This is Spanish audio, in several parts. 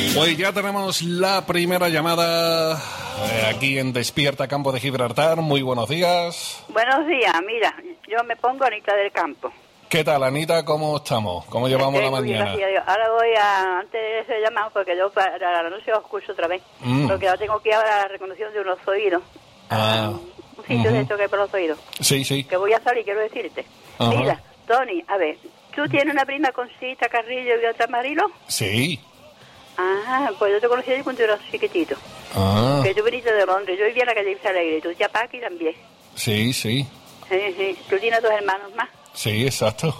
Pues ya tenemos la primera llamada aquí en Despierta Campo de Gibraltar. Muy buenos días. Buenos días, mira, yo me pongo Anita del Campo. ¿Qué tal, Anita? ¿Cómo estamos? ¿Cómo llevamos la mañana? Ahora voy antes de ese llamado, porque yo para la noche os escucho otra vez, porque ahora tengo que ir a la reconocimiento de unos oídos. Un sitio de esto que hay por los oídos. Sí, sí. Que voy a salir, quiero decirte. Mira, Tony, a ver, ¿tú tienes una prima Conchita Carrillo y otra Marilo? Sí. Ah, pues yo te conocí cuando eras chiquitito. Que tú viniste de Londres, yo vivía en la calle Vista Alegre, y tu tía Paqui también. Sí, sí. Sí. Tú tienes dos hermanos más. Sí, exacto.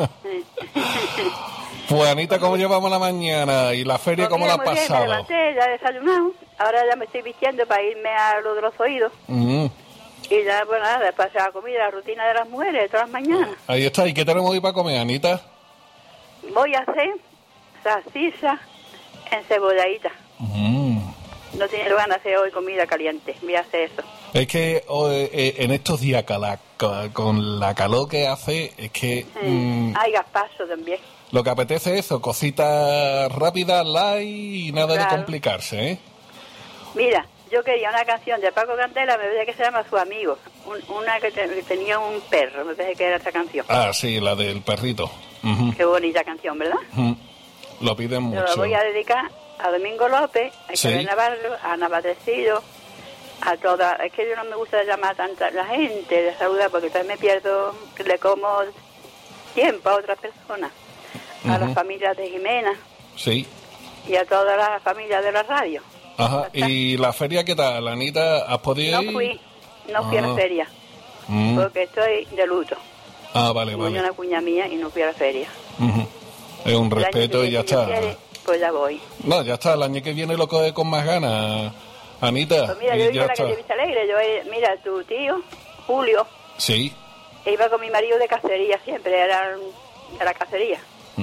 Pues, Anita, ¿cómo llevamos la mañana? ¿Y la feria cómo la has pasado? Me levanté, ya he desayunado. Ahora ya me estoy vistiendo para irme a lo de los oídos. Y ya, pues nada, después la comida, la rutina de las mujeres, todas las mañanas. Ahí está. ¿Y qué tenemos hoy para comer, Anita? Voy a hacer salchicha encebolladitas. No tiene ganas de hacer hoy comida caliente. Voy a hacer eso. Es que en estos días, con la calor que hace, es que... Hay gazpacho también. Lo que apetece es eso, cositas rápidas, light y nada de complicarse, ¿eh? Mira, yo quería una canción de Paco Candela, me parece que se llama Su Amigo. Una que tenía un perro, me parece que era esta canción. Ah, sí, la del perrito. Qué bonita canción, ¿verdad? Lo piden mucho. Yo la voy a dedicar a Domingo López, a Isabel Navarro, a Ana Batecido, a todas. Es que yo no me gusta llamar a tanta la gente de saludar, porque también me pierdo, le como tiempo a otras personas. A las familias de Jimena. Sí. Y a todas las familias de la radio. Ajá. ¿Y la feria qué tal, Anita? ¿Has podido ir? No fui a la feria. Porque estoy de luto. Ah, vale. Tengo una cuña mía y no fui a la feria. Es un respeto y ya está. Pues ya voy. No, ya está. El año que viene lo coge con más ganas, Anita. Pues mira, yo vivía en la calle Vista Alegre. Mira, tu tío, Julio. Sí. Iba con mi marido de cacería siempre. Era de la cacería.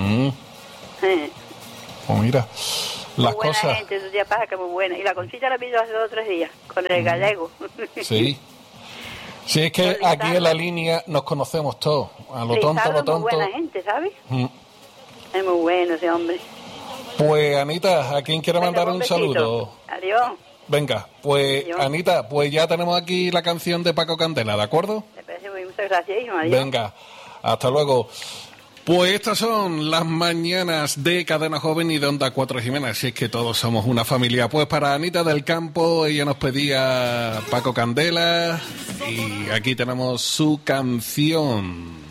Pues mira, las muy buena cosas. Gente, tu tía Paca, muy buena. Y la Conchita la pidió hace 2 o 3 días, con el gallego. Sí. Sí, es que aquí en la línea nos conocemos todos. A lo tonto, lo tonto. Es muy buena gente, ¿sabes? Es muy bueno ese hombre. Pues, Anita, ¿a quién quiere mandar un saludo? Adiós. Venga, pues, adiós. Anita, pues ya tenemos aquí la canción de Paco Candela, ¿de acuerdo? Me parece muy, muchas gracias, hijo. Adiós. Venga, hasta luego. Pues estas son las mañanas de Cadena Joven y de Onda 4 Jimena, si es que todos somos una familia. Pues para Anita del Campo, ella nos pedía Paco Candela y aquí tenemos su canción.